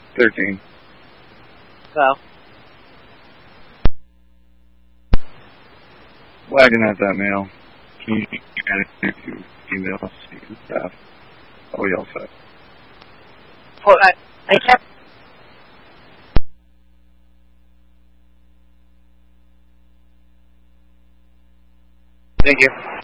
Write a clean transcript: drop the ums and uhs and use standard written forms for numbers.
13. Go. Wagon at that mail. Can you add it to email staff? Oh, we all set. Well, I kept. Thank you.